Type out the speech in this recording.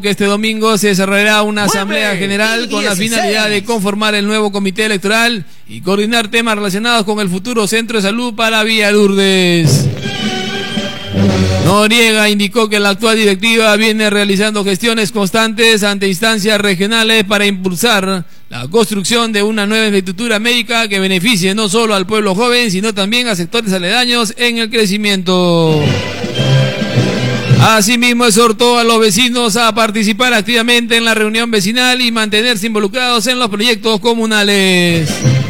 Que este domingo se desarrollará una asamblea general con la finalidad de conformar el nuevo comité electoral y coordinar temas relacionados con el futuro centro de salud para Villa Lourdes. Noriega indicó que la actual directiva viene realizando gestiones constantes ante instancias regionales para impulsar la construcción de una nueva infraestructura médica que beneficie no solo al pueblo joven, sino también a sectores aledaños en el crecimiento. Asimismo, exhortó a los vecinos a participar activamente en la reunión vecinal y mantenerse involucrados en los proyectos comunales.